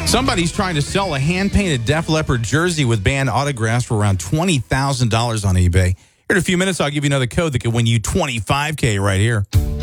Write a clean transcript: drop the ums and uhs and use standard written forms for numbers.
Somebody's trying to sell a hand-painted Def Leppard jersey with band autographs for around $20,000 on eBay. Here in a few minutes, I'll give you another code that could win you $25K right here.